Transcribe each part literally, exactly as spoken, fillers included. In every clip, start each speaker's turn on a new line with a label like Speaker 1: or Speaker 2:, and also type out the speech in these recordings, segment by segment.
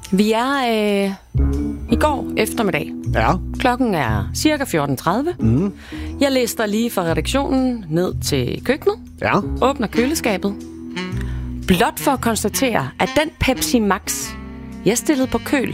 Speaker 1: Vi er øh, i går eftermiddag.
Speaker 2: Ja.
Speaker 1: Klokken er cirka fjorten tredive.
Speaker 2: Mm.
Speaker 1: Jeg lister lige fra redaktionen ned til køkkenet.
Speaker 2: Ja.
Speaker 1: Åbner køleskabet. Blot for at konstatere, at den Pepsi Max, jeg stillede på køl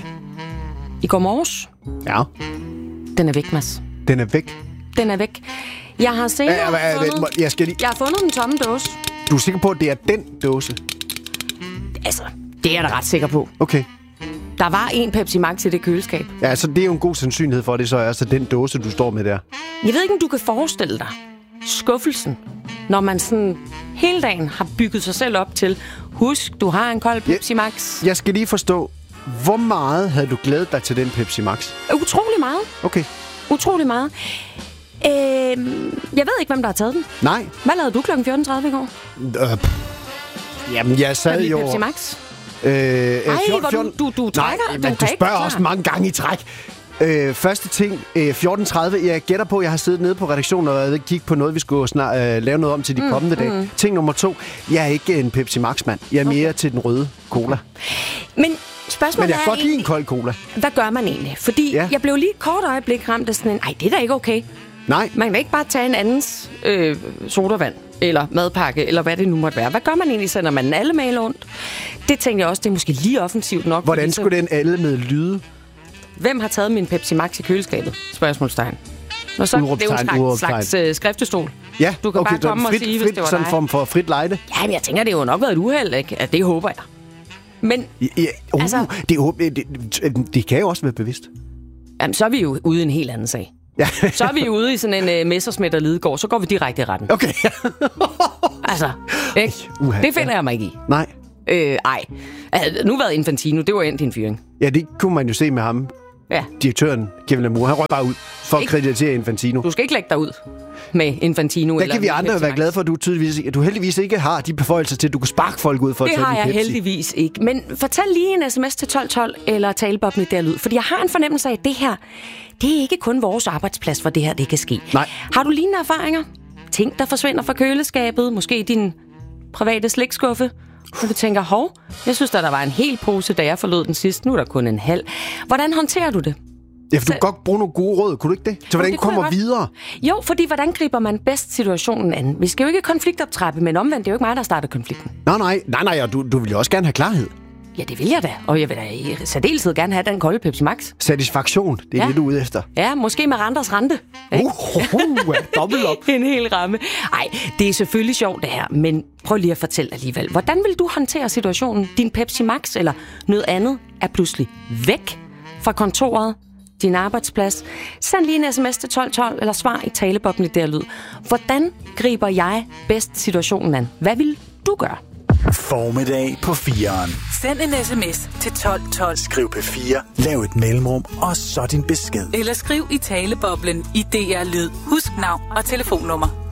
Speaker 1: i går morges,
Speaker 2: Ja.
Speaker 1: den er væk, Mads.
Speaker 2: Den er væk.
Speaker 1: Den er væk. Jeg har senere
Speaker 2: Ja, ja, ja,
Speaker 1: fundet,
Speaker 2: jeg skal lige...
Speaker 1: jeg har fundet den tomme dåse.
Speaker 2: Du er sikker på, at det er den dåse?
Speaker 1: Altså, det er jeg da ret sikker på.
Speaker 2: Okay.
Speaker 1: Der var en Pepsi Max i det køleskab.
Speaker 2: Ja, så det er jo en god sandsynlighed for, at det så er altså den dåse, du står med der.
Speaker 1: Jeg ved ikke, om du kan forestille dig skuffelsen, når man sådan hele dagen har bygget sig selv op til, husk, du har en kold Pepsi Max.
Speaker 2: Jeg skal lige forstå, hvor meget havde du glædet dig til den Pepsi Max?
Speaker 1: Utrolig meget.
Speaker 2: Okay.
Speaker 1: Utrolig meget. Øh, jeg ved ikke, hvem der har taget den.
Speaker 2: Nej.
Speaker 1: Hvad lavede du klokken fjorten tredive i går?
Speaker 2: Øh, jamen, jeg sad jo...
Speaker 1: Pepsi Max?
Speaker 2: Øh,
Speaker 1: Ej, hvor du, du, du trækker.
Speaker 2: Nej,
Speaker 1: du,
Speaker 2: men du spørger også mange gange i træk. Øh, første ting, øh, fjorten tredive. Jeg gætter på, at jeg har siddet nede på redaktionen og kigget på noget, vi skulle snart øh, lave noget om til de mm, kommende dage. Mm. Ting nummer to. Jeg er ikke en Pepsi Max-mand. Jeg er mere okay. til den røde cola.
Speaker 1: Men spørgsmålet
Speaker 2: Men jeg kan
Speaker 1: er
Speaker 2: godt lide en kold cola.
Speaker 1: Hvad gør man egentlig? Fordi ja. jeg blev lige et kort øjeblik ramt af sådan en, ej, det er da ikke okay.
Speaker 2: Nej.
Speaker 1: Man kan ikke bare tage en andens øh, sodavand, eller madpakke, eller hvad det nu måtte være. Hvad gør man egentlig, sender man den alle med rundt? Det tænkte jeg også, det er måske lige offensivt nok.
Speaker 2: Hvordan skulle den alle med lyde?
Speaker 1: Hvem har taget min Pepsi Max i køleskabet? Spørgsmålstegn. Nå, så, det er jo en slags, slags øh, skriftestol.
Speaker 2: Ja,
Speaker 1: du kan
Speaker 2: okay,
Speaker 1: bare komme
Speaker 2: frit,
Speaker 1: og sige,
Speaker 2: frit,
Speaker 1: hvis det var
Speaker 2: sådan
Speaker 1: dig.
Speaker 2: form for frit lejde.
Speaker 1: Ja, men jeg tænker, det har jo nok været et uheld, ikke? Ja, det håber jeg. Men,
Speaker 2: ja, ja, uh,
Speaker 1: altså...
Speaker 2: Det, det, det, det kan jo også være bevidst.
Speaker 1: Jamen, så er vi jo ude i en helt anden sag.
Speaker 2: Ja.
Speaker 1: Så er vi ude i sådan en uh, Messerschmidt og Lidegaard, så går vi direkte i retten.
Speaker 2: Okay.
Speaker 1: altså, ikke?
Speaker 2: Uh-huh,
Speaker 1: det finder
Speaker 2: ja.
Speaker 1: jeg mig ikke i.
Speaker 2: Nej.
Speaker 1: Øh, ej. Altså, nu været Infantino, det var endt din fyring.
Speaker 2: Ja, det kunne man jo se med ham.
Speaker 1: Ja.
Speaker 2: Direktøren, Kevin Lamour, han røg bare ud for ikke, at kreditere Infantino.
Speaker 1: Du skal ikke lægge dig ud med Infantino.
Speaker 2: Der
Speaker 1: eller
Speaker 2: kan vi andre være glade for, at du, tydeligvis, at du heldigvis ikke har de beføjelser til, at du kan sparke folk ud for
Speaker 1: det
Speaker 2: at tage
Speaker 1: har jeg
Speaker 2: Pepsi.
Speaker 1: heldigvis ikke. Men fortæl lige en sms til tolv tolv eller taleboblen der lyd. Fordi jeg har en fornemmelse af, at det her, det er ikke kun vores arbejdsplads, hvor det her det kan ske.
Speaker 2: Nej.
Speaker 1: Har du lignende erfaringer? Ting, der forsvinder fra køleskabet? Måske din private slikskuffe? Og du tænker, hov, jeg synes, der, der var en hel pose, da jeg forlod den sidst. Nu er der kun en halv. Hvordan håndterer du det?
Speaker 2: Ja, for du kan godt bruge nogle gode råd, kunne du ikke det? Så hvordan kommer videre?
Speaker 1: Jo, fordi hvordan griber man bedst situationen an? Vi skal jo ikke konfliktoptrappe, men omvendt, det er jo ikke mig, der starter konflikten.
Speaker 2: Nej, nej, nej, nej, og du, du vil jo også gerne have klarhed.
Speaker 1: Ja, det vil jeg da. Og jeg vil da i særdeleshed gerne have den kolde Pepsi Max.
Speaker 2: Satisfaktion, det er
Speaker 1: ja.
Speaker 2: det, du er ude efter.
Speaker 1: Ja, måske med renters rente.
Speaker 2: Uh, uh, uh, dobbelt op.
Speaker 1: En hel ramme. Ej, det er selvfølgelig sjovt det her, men prøv lige at fortælle alligevel. Hvordan vil du håndtere situationen? Din Pepsi Max eller noget andet er pludselig væk fra kontoret, din arbejdsplads. Send lige en sms til tolv tolv eller svar i taleboblen i der lyd. Hvordan griber jeg bedst situationen an? Hvad vil du gøre?
Speaker 3: Formiddag på fireren.
Speaker 4: Send en sms til tolv tolv.
Speaker 3: Skriv P fire, lav et mellemrum, og så din besked.
Speaker 4: Eller skriv i taleboblen i D R Lyd. Husk navn og telefonnummer.